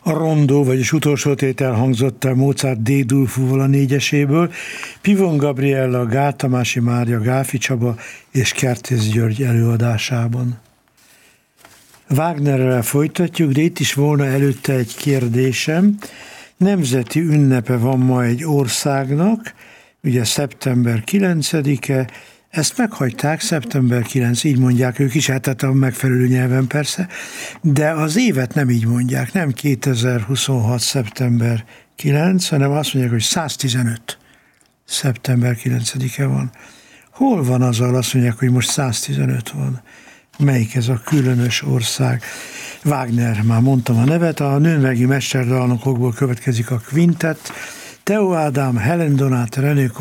A rondó, vagyis utolsó tétel hangzott el Mozart D-dur fúvola négyeséből, Pivon Gabriella, Gál Tamási Mária, Gálfi Csaba és Kertész György előadásában. Wagnerrel folytatjuk, de itt is volna előtte egy kérdésem. Nemzeti ünnepe van ma egy országnak, ugye szeptember 9-e, ezt meghagyták, szeptember 9, így mondják ők is, hát a megfelelő nyelven persze, de az évet nem így mondják, nem 2026. szeptember 9, hanem azt mondják, hogy 115. szeptember 9-e van. Hol van az, ahol azt mondják, hogy most 115 van? Melyik ez a különös ország? Wagner, már mondtam a nevet, a nürnbergi mesterdalnokokból következik a quintet, Theo Ádám, Helen Donát, René